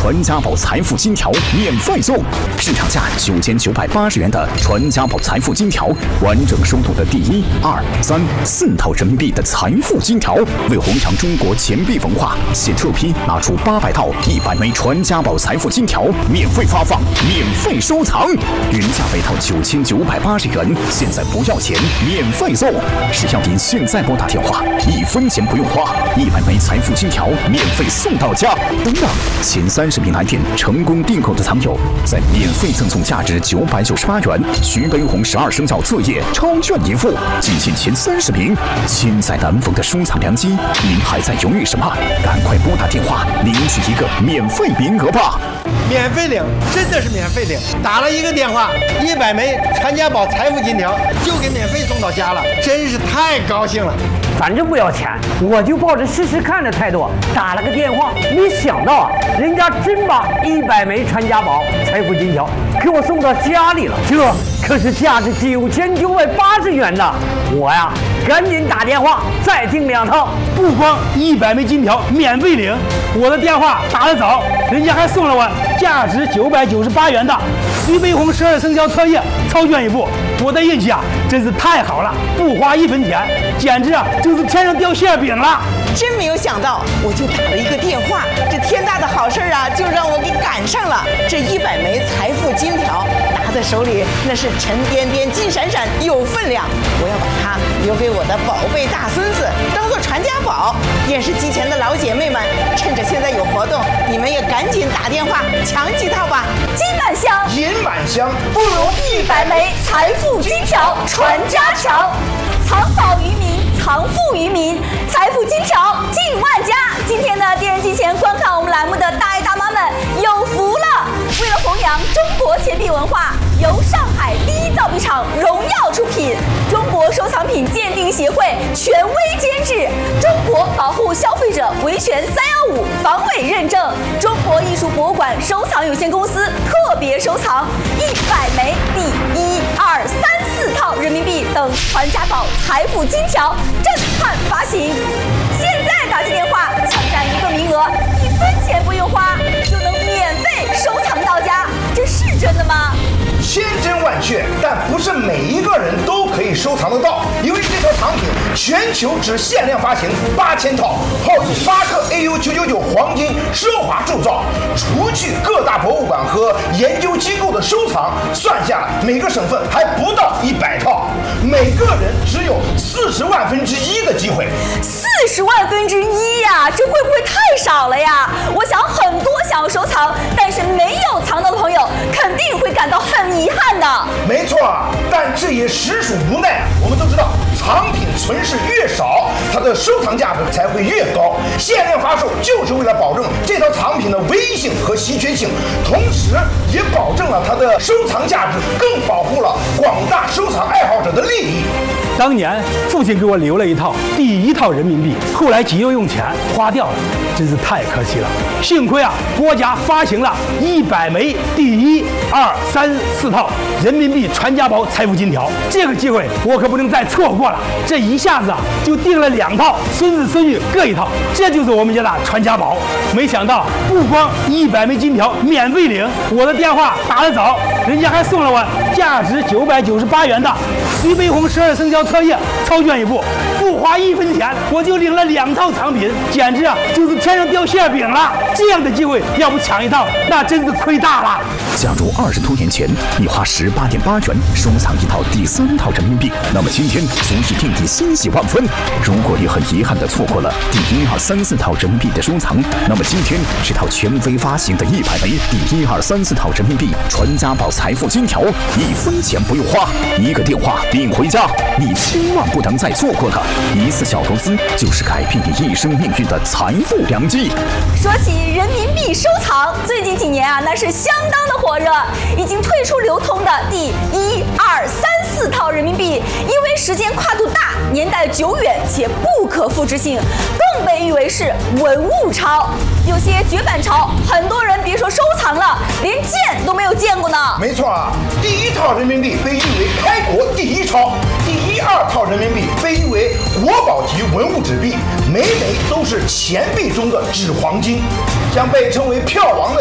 传家宝财富金条免费送，市场价9980元的传家宝财富金条，完整收录的第1、2、3、4套人民币的财富金条，为弘扬中国钱币文化，现特批拿出800套100枚传家宝财富金条，免费发放，免费收藏，原价每套9980元，现在不要钱，免费送。只要您现在拨打电话，1分钱不用花，100枚财富金条免费送到家。等等，前30名来电成功订购的藏友，再免费赠送价值998元徐悲鸿12生肖册页超券一副。仅限前30名，千载难逢的收藏良机，您还在犹豫什么？赶快拨打电话领取一个免费名额吧！ 免费领，真的是免费领！打了一个电话，100枚传家宝财富金条就给免费送到家了，真是太高兴了。 反正不要钱，我就抱着试试看的态度打了个电话，没想到人家真把100枚传家宝财富金条给我送到家里了，这可是价值9980元的。我呀，赶紧打电话再订2套， 不光100枚金条免费领，我的电话打得早，人家还送了我价值998元的徐悲鸿12生肖册页超券一副。我的运气啊，真是太好了，不花1分钱，简直啊就是天上掉馅饼了。 真没有想到，我就打了一个电话，这天大的好事啊，就让我给赶上了。这100枚财富金条拿在手里，那是沉甸甸、金闪闪，有分量。我要把它留给我的宝贝大孙子，当做传家宝。电视机前的老姐妹们，趁着现在有活动，你们也赶紧打电话抢几套吧。 金满箱， 银满箱， 不如100枚财富金条传家强。藏宝于民，藏富于民，财富金条进万家。今天呢，电视机前观看我们栏目的大爷大妈们有福了！为了弘扬中国钱币文化，由上海第一造币厂荣耀出品，中国收藏品鉴定协会权威监制，中国保护消费者维权315防伪认证，中国艺术博物馆收藏有限公司特别收藏100枚第1、2、3、4套人民币等传家宝财富金条震撼发行。现在打起电话抢占一个名额，1分钱不用花就能免费收藏到家，这是真的吗？ 千真万确，但不是每一个人都可以收藏得到，因为这套藏品全球只限量发行8000套，号称8克 AU999 黄金奢华铸造。除去各大博物馆和研究机构的收藏，算下来每个省份还不到100套，每个人只有40万分之一的机会。 40万分之一呀，这会不会太少了呀？我想很多想要收藏但是没有藏到的朋友，肯定会感到很遗憾的。 没错，但这也实属无奈。我们都知道，藏品存世越少，它的收藏价值才会越高。限量发售就是为了保证这套藏品的唯一性和稀缺性，同时也保证了它的收藏价值，更保护了广大收藏爱好者的利益。 当年父亲给我留了一套第1套人民币，后来急用钱花掉了，真是太可惜了。幸亏啊，国家发行了100枚第1、2、3、4套人民币传家宝财富金条，这个机会我可不能再错过了。这一下子啊，就订了2套，孙子孙女各1套，这就是我们家的传家宝。没想到不光100枚金条免费领，我的电话打得早，人家还送了我价值998元的徐悲鸿12生肖册页超券一副，不花1分钱我就领了2套藏品，简直啊就是天上掉馅饼了。这样的机会要不抢一套，那真是亏大了。 假如20多年前你花18.8元收藏一套第3套人民币，那么今天足以令你欣喜万分。如果你很遗憾地错过了第1、2、3、4套人民币的收藏，那么今天这套权威发行的100枚第1、2、3、4套人民币传家宝财富金条，1分钱不用花，一个电话领回家，你千万不能再错过了。一次小投资就是改变你一生命运的财富良机。 说起人民币收藏，最近几年啊，那是相当的火热。已经退出流通的第1、2、3、4套人民币，因为时间跨度大、年代久远且不可复制性，更被誉为是文物钞。有些绝版钞，很多人别说收藏了，连见都没有见过呢。 没错啊，第1套人民币被誉为开国第1钞，第1、2套人民币被誉为国宝级文物纸币，每枚都是钱币中的纸黄金，将被称为票王的